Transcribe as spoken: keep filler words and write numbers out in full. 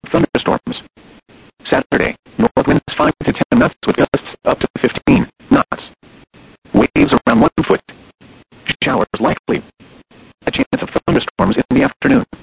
Thunderstorms. Saturday, north winds five to ten knots with gusts up to fifteen knots. Waves around one foot. Showers likely. A chance of thunderstorms in the afternoon.